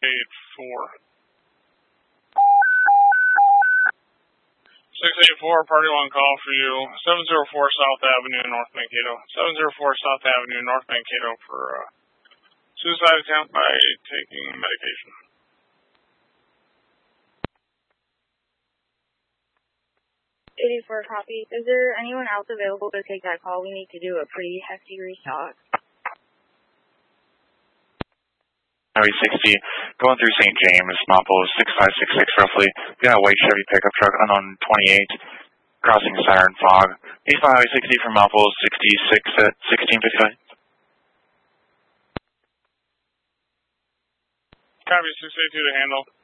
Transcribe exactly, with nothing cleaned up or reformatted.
eight four. six eight four, party one call for you. seven zero four South Avenue, North Mankato. seven zero four South Avenue, North Mankato for uh, suicide attempt by taking medication. eighty-four copy. Is there anyone else available to take that call? We need to do a pretty hefty restock. Highway sixty, going through Saint James, Mount Post six five six six roughly. We got a white Chevy pickup truck, unknown twenty-eight, crossing Siren Fog. East Highway sixty from Mount Post sixty-six at sixteen fifty-five. Copy, six eight two to handle.